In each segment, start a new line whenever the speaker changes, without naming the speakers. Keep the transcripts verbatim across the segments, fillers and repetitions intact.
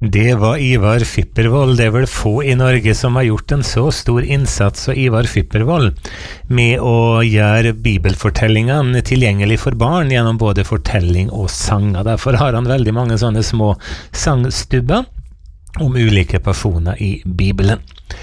Det var Ivar Fyppervold. Det er vel få i Norge som har gjort en så stor innsats som Ivar Fyppervold med å gjøre bibelfortellingene tilgjengelig for barn gjennom både fortelling og sanger. Derfor har han veldig mange sånne små sangstubber om ulike personer i Bibelen.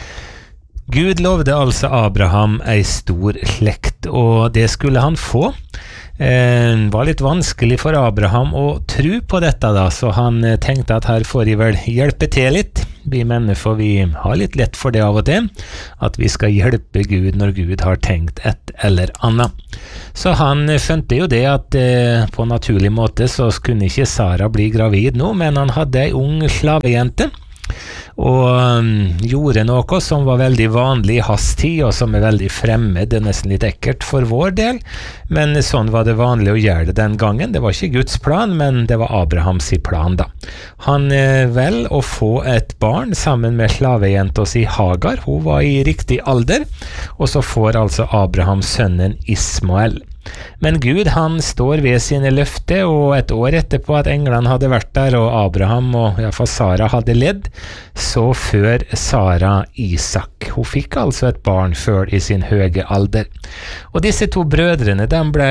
Gud lovde altså Abraham ei stor slekt, og det skulle han få. Det var litt vanskelig for Abraham å tro på dette da, så han tenkte at her får jeg vel hjelpe til litt. Vi mennesker vi har litt lett for det av og til, at vi skal hjelpe Gud når Gud har tenkt et eller annet. Så han skjønte jo det at eh, på naturlig måte så kunne ikke Sara bli gravid nå, men han hadde ei ung slavejente, og um, gjorde noe som var veldig vanlig i hans tid, og som er veldig fremmed, det er nesten litt ekkelt for vår del, men sånn var det vanlig å gjøre det den gangen. Det var ikke Guds plan, men det var Abrahams plan da. Han eh, vel å få et barn sammen med slavejenta si Hagar, hun var i riktig alder, og så får altså Abraham sønnen Ismael. Men Gud han står ved sine løfter, og et år etterpå at englene hadde vært der, og Abraham og i hvert fall Sara hadde ledd, så før Sara Isak. Hun fikk altså et barn før i sin høye alder. Og disse to brødrene, de ble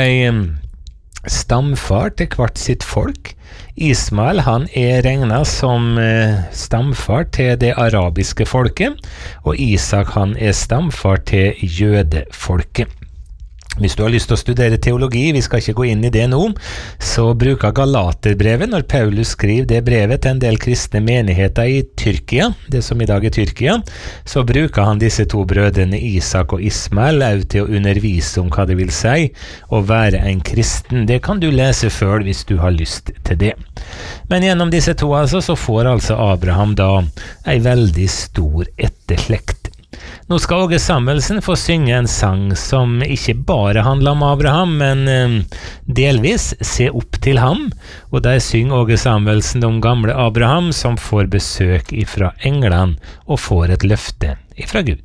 stamfar til hvert sitt folk. Ismael han er regnet som stamfar til det arabiske folket, og Isak han er stamfar til jødefolket. Hvis du har lyst til å studere teologi, vi skal ikke gå inn i det nå, så bruker Galaterbrevet, når Paulus skriver det brevet til en del kristne menigheter i Tyrkia, det som i dag er Tyrkia, så bruker han disse to brødrene Isak og Ismael også til å undervise om hva det vil si å være en kristen. Det kan du lese selv hvis du har lyst til det. Men gjennom disse to altså, så får altså Abraham da en veldig stor etterslekt. Nå skal Åge Samuelsen få synge en sang som ikke bare handler om Abraham, men eh, delvis se opp til ham, og der synger Åge Samuelsen om gamle Abraham som får besøk ifra England og får et løfte ifra Gud.